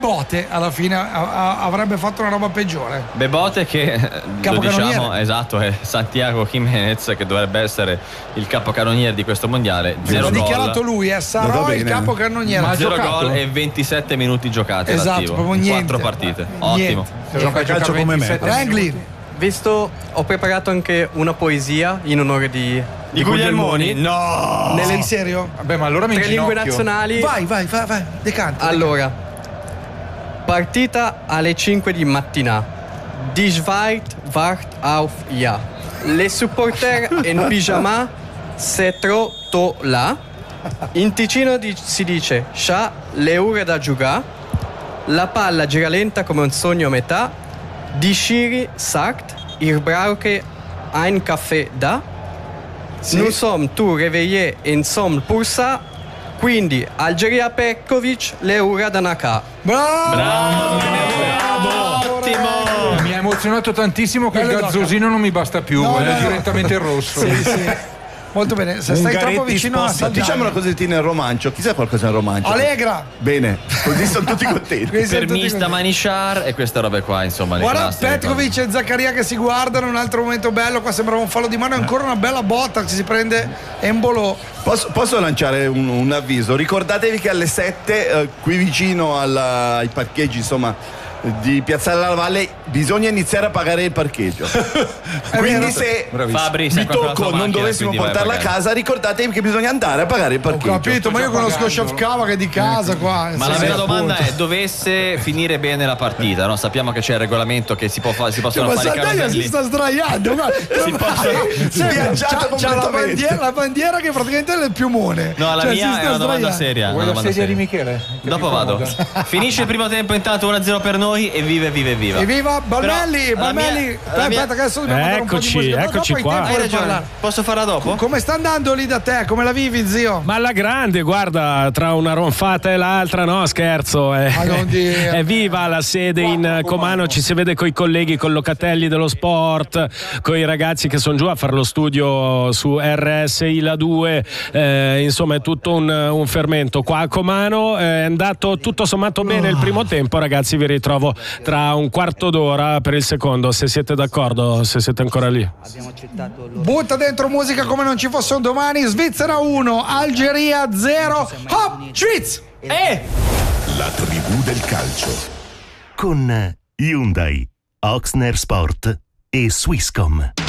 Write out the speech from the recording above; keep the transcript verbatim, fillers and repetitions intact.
Bote alla fine a- a- avrebbe fatto una roba peggiore. Bebote che lo Capocannoniere. diciamo, esatto, è Santiago Jiménez, che dovrebbe essere il capocannoniere di questo mondiale. Zero L'ha gol. dichiarato lui, eh, sarò il capocannoniere. Ma zero giocato? gol e ventisette minuti giocati Esatto, all'attivo. proprio in niente. quattro partite. Niente. Ottimo. Gioca a calcio come me. Rangli. Visto, ho preparato anche una poesia in onore di, Di Guglielmoni? No! Nelle... Sei serio? Vabbè, ma allora mi tre lingue inginocchio. nazionali. Vai, vai, vai, vai. Decanta. Allora, partita alle cinque di mattina. Die Schweiz wacht auf ja. Les supporters in pyjama se tro là. In Ticino di- si dice scià le ore da giocare. La palla gira lenta come un sogno a metà. Die Schiri sagt, ich brauche ein Kaffee da. Nous sommes tous réveillés in som pulsa. Quindi Algeria Pekovic le ora da Naka. Bravo! Ottimo! Mi ha emozionato tantissimo che il Bello gazzosino non mi basta più, No, voglio no, no. direttamente il rosso. Sì, sì. Molto bene. Se stai troppo vicino a Saldana. Diciamo una cosettina in romancio. Chi sa qualcosa in romancio? Allegra. Bene, così sono tutti contenti. Questi sono Per tutti Mista così. Manishar e queste robe qua, insomma. le Guarda classiche Petrovic cose. e Zaccaria che si guardano, un altro momento bello, qua sembrava un fallo di mano, è ancora una bella botta che si prende Embolo. Posso, posso lanciare un, un avviso? Ricordatevi che alle sette, eh, qui vicino alla- ai parcheggi, insomma, di Piazzale alla Valle, bisogna iniziare a pagare il parcheggio. Quindi se Fabri, vi sai quando la tocco tua non macchina, dovessimo quindi vai a portarla a pagare. casa, ricordatevi che bisogna andare a pagare il Ho parcheggio. capito, ma io conosco Sciafcava che è di casa qua. Ma Sì, la sì, vera domanda appunto. è: dovesse finire bene la partita, no? Sappiamo che c'è il regolamento che si, può fa- si possono Ma fare i Saldana si caroselli. sta sdraiando, guarda. Sì, Viaggiato c'ha, c'ha la, completamente. bandiera, la bandiera che praticamente è il piumone. No, la Cioè, si mia sta è una domanda sdraiando. seria. Vuoi una la domanda sedia di seria. Michele? Che Dopo più vado. comoda. Finisce il primo tempo, intanto uno a zero per noi e vive, vive, viva. Evviva Balmelli, Però la Balmelli. mia- la mia- Aspetta che adesso dobbiamo dare un po' di Eccoci, musica. No, eccoci dopo hai qua. tempo Hai per ragione. parlare. Posso farla dopo? Come sta andando lì da te? Come la vivi, zio? Ma alla grande, guarda, tra una ronfata e l'altra, no, scherzo. Eh. Ma non dire. Evviva la sede in Comano, ci si vede con i colleghi, con Locatelli dello sport, con i ragazzi che sono giù a fare lo studio su R S I la due, eh, insomma è tutto un, un fermento. Qua a Comano eh, è andato tutto sommato bene il primo tempo, ragazzi, vi ritrovo tra un quarto d'ora per il secondo, se siete d'accordo, se siete ancora lì. Butta dentro musica come non ci fosse un domani. Svizzera uno, Algeria zero. Hop, Schwitz! Eh! La tribù del calcio con Hyundai, Oxner Sport e Swisscom.